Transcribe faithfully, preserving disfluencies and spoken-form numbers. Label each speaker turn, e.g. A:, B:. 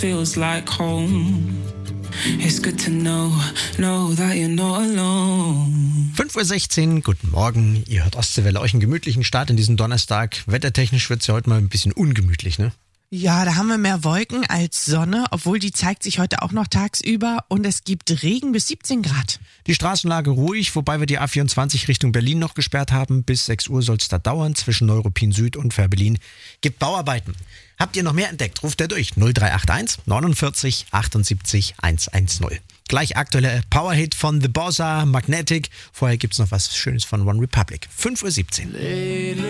A: feels like home. It's good to know, know that you're not alone.
B: fünf Uhr sechzehn, guten Morgen. Ihr hört Ostseewelle, euch einen gemütlichen Start in diesen Donnerstag. Wettertechnisch wird es ja heute mal ein bisschen ungemütlich, ne?
C: Ja, da haben wir mehr Wolken als Sonne, obwohl die zeigt sich heute auch noch tagsüber und es gibt Regen bis siebzehn Grad.
B: Die Straßenlage ruhig, wobei wir die A vierundzwanzig Richtung Berlin noch gesperrt haben. Bis sechs Uhr soll es da dauern, zwischen Neuruppin Süd und Fährberlin. Gibt Bauarbeiten. Habt ihr noch mehr entdeckt? Ruft er durch. null drei acht eins neunundvierzig achtundsiebzig hundertzehn. Gleich aktuelle Powerhit von The Bossa, Magnetic. Vorher gibt's noch was Schönes von One Republic. fünf Uhr siebzehn.